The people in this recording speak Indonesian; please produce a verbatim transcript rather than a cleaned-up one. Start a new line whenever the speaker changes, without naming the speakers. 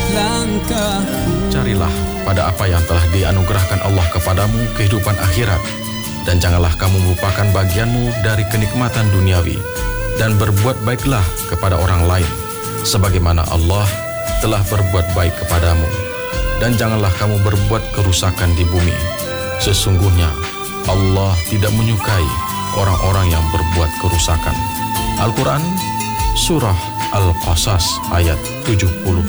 langkahku.
Carilah pada apa yang telah dianugerahkan Allah kepadamu kehidupan akhirat, dan janganlah kamu melupakan bagianmu dari kenikmatan duniawi, dan berbuat baiklah kepada orang lain sebagaimana Allah telah berbuat baik kepadamu. Dan janganlah kamu berbuat kerusakan di bumi. Sesungguhnya Allah tidak menyukai orang-orang yang berbuat kerusakan. Al-Quran Surah Al-Qasas ayat tujuh puluh